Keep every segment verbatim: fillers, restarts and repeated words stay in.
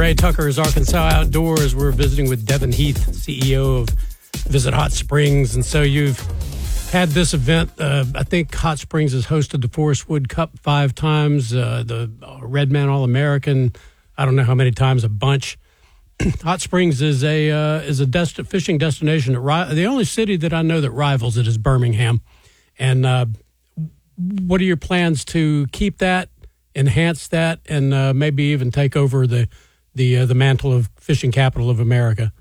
Ray Tucker's Arkansas Outdoors. We're visiting with Devin Heath, C E O of Visit Hot Springs. And so you've had this event. Uh, I think Hot Springs has hosted the Forest Wood Cup five times, uh, the Redman All-American, I don't know how many times, a bunch. Hot Springs is a uh, is a dest- fishing destination. That ri- the only city that I know that rivals it is Birmingham. And uh, what are your plans to keep that, enhance that, and uh, maybe even take over the the uh, the mantle of fishing capital of America?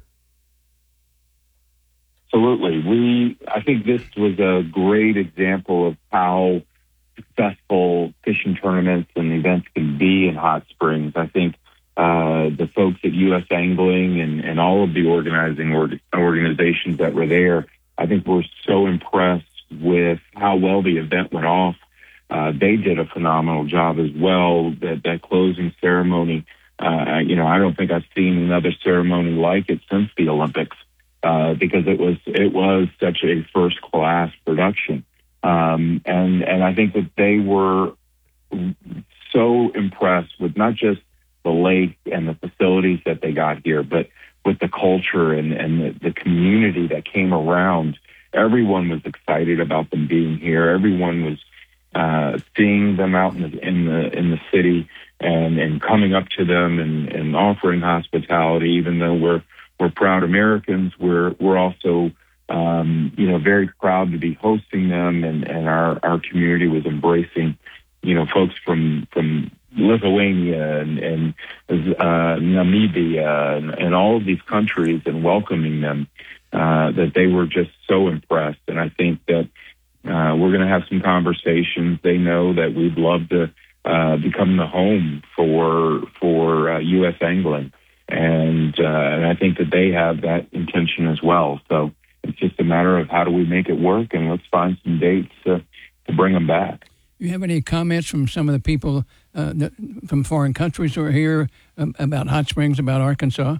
Absolutely. We I think this was a great example of how successful fishing tournaments and events can be in Hot Springs. I think uh, the folks at U S Angling and, and all of the organizing or, organizations that were there, I think were so impressed with how well the event went off. Uh, they did a phenomenal job as well. That that closing ceremony, uh, you know, I don't think I've seen another ceremony like it since the Olympics, uh, because it was it was such a first class production, um, and and I think that they were so impressed with not just the lake and the facilities that they got here, but with the culture and and the, the community that came around. Everyone was excited about them being here. Everyone was uh, seeing them out in the in the in the city and, and coming up to them and, and offering hospitality. Even though we're we're proud Americans, we're we're also um, you know very proud to be hosting them, and, and our, our community was embracing you know folks from from Lithuania and, and uh, Namibia and, and all of these countries, and welcoming them. Uh, that they were just so impressed. And I think that uh, we're going to have some conversations. They know that we'd love to uh, become the home for for uh, U S Angling. And, uh, and I think that they have that intention as well. So it's just a matter of how do we make it work, and let's find some dates to, to bring them back. Do you have any comments from some of the people uh, that, from foreign countries who are here um, about Hot Springs, about Arkansas?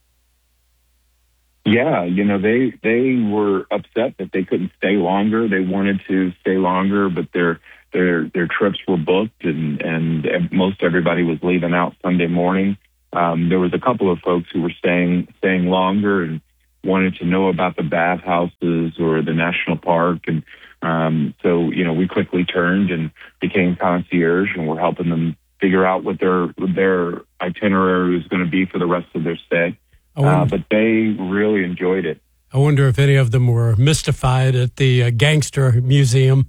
Yeah, you know, they they were upset that they couldn't stay longer. They wanted to stay longer, but their their their trips were booked, and, and most everybody was leaving out Sunday morning. Um, there was a couple of folks who were staying staying longer and wanted to know about the bathhouses or the national park. And um, so, you know, we quickly turned and became concierge, and we're helping them figure out what their their itinerary was going to be for the rest of their stay. Uh, but they really enjoyed it. I wonder if any of them were mystified at the uh, Gangster Museum.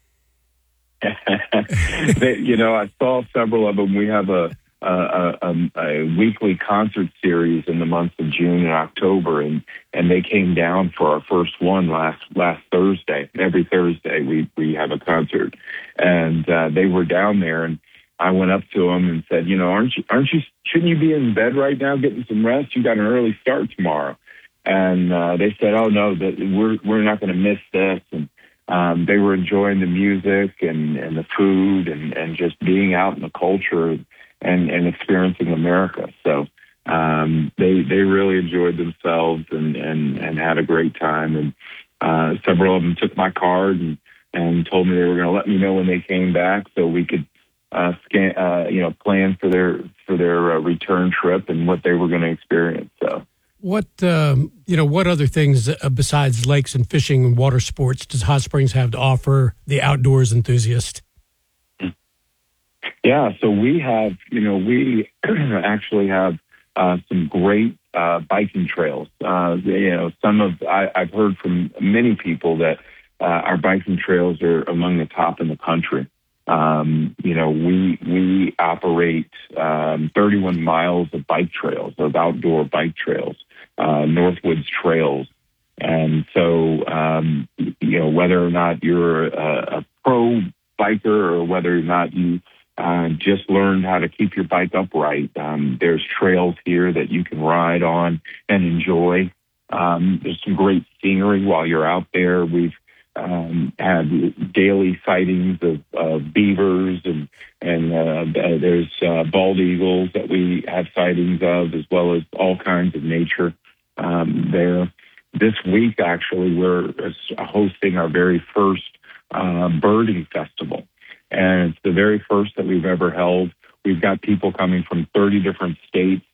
they, you know, I saw several of them. We have a, a, a, a weekly concert series in the months of June and October, and, and they came down for our first one last last Thursday. Every Thursday we, we have a concert, and uh, they were down there, and I went up to them and said, you know, aren't you, aren't you, shouldn't you be in bed right now getting some rest? You got an early start tomorrow. And uh, they said, oh, no, that we're we're not going to miss this. And um, they were enjoying the music and, and the food and, and just being out in the culture and, and experiencing America. So um, they they really enjoyed themselves and, and, and had a great time. And uh, several of them took my card and, and told me they were going to let me know when they came back so we could Uh, scan, uh, you know, plan for their for their uh, return trip and what they were going to experience. So, what um, you know, what other things uh, besides lakes and fishing and water sports does Hot Springs have to offer the outdoors enthusiast? Yeah, so we have, you know, we actually have uh, some great uh, biking trails. Uh, you know, some of I, I've heard from many people that uh, our biking trails are among the top in the country. Um, you know, we we operate um, thirty-one miles of bike trails, of outdoor bike trails, uh, Northwoods trails. And so, um, you know, whether or not you're a, a pro biker or whether or not you uh, just learned how to keep your bike upright, um, there's trails here that you can ride on and enjoy. Um, there's some great scenery while you're out there. We've Um, had daily sightings of, of beavers and and uh, there's uh, bald eagles that we have sightings of, as well as all kinds of nature um, there. This week, actually, we're hosting our very first uh, birding festival, and it's the very first that we've ever held. We've got people coming from thirty different states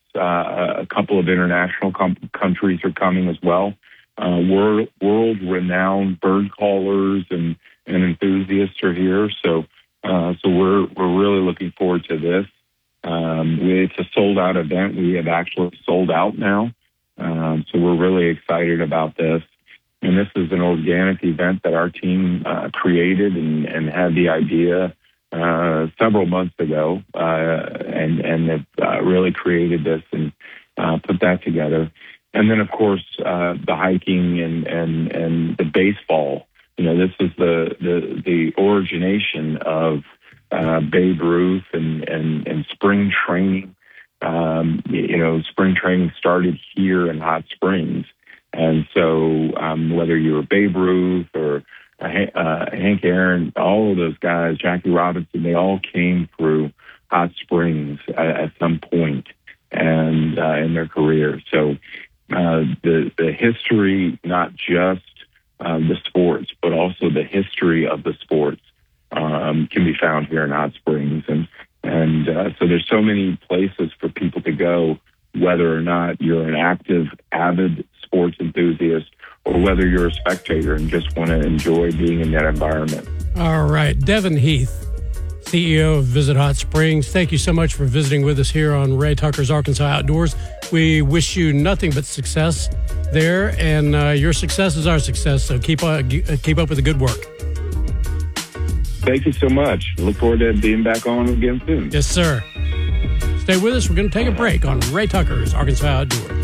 Uh, a couple of international com- countries are coming as well. Uh, world, world-renowned bird callers and, and enthusiasts are here. So, uh, so we're we're really looking forward to this. Um, it's a sold-out event. We have actually sold out now. Um, so we're really excited about this. And this is an organic event that our team uh, created and, and had the idea uh, several months ago, uh, and and have uh, really created this and uh, put that together. And then, of course, uh, the hiking and, and, and the baseball. You know, this is the the, the origination of uh, Babe Ruth and, and, and spring training. Um, you know, spring training started here in Hot Springs. And so um, whether you're Babe Ruth or uh, Hank Aaron, all of those guys, Jackie Robinson, they all came through Hot Springs at, at some point and uh, in their career. So uh, the, the history, not just uh, the sports, but also the history of the sports um, can be found here in Hot Springs. And, and uh, so there's so many places for people to go, whether or not you're an active, avid sports enthusiast or whether you're a spectator and just want to enjoy being in that environment. All right. Devin Heath, C E O of Visit Hot Springs, thank you so much for visiting with us here on Ray Tucker's Arkansas Outdoors. We wish you nothing but success there, and uh, your success is our success, so keep, uh, keep up with the good work. Thank you so much. Look forward to being back on again soon. Yes, sir. Stay with us. We're going to take a break on Ray Tucker's Arkansas Outdoors.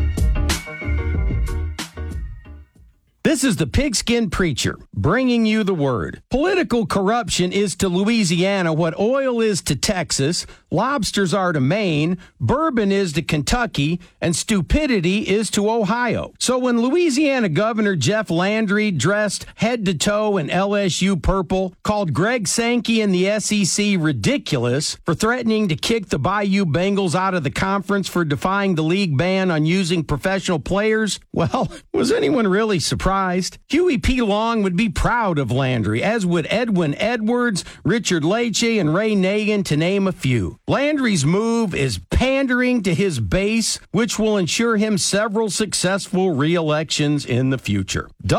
This is the Pigskin Preacher, bringing you the word. Political corruption is to Louisiana what oil is to Texas, lobsters are to Maine, bourbon is to Kentucky, and stupidity is to Ohio. So when Louisiana Governor Jeff Landry, dressed head to toe in L S U purple, called Greg Sankey and the S E C ridiculous for threatening to kick the Bayou Bengals out of the conference for defying the league ban on using professional players, well, was anyone really surprised? Huey P. Long would be proud of Landry, as would Edwin Edwards, Richard Leche, and Ray Nagin, to name a few. Landry's move is pandering to his base, which will ensure him several successful re-elections in the future.